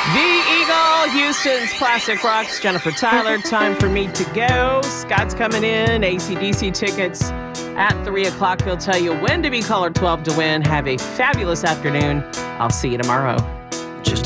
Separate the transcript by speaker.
Speaker 1: The Eagle, Houston's Classic Rocks, Jennifer Tyler. Time for me to go. Scott's coming in. AC/DC tickets at 3 o'clock. He'll tell you when to be caller 12 to win. Have a fabulous afternoon. I'll see you tomorrow.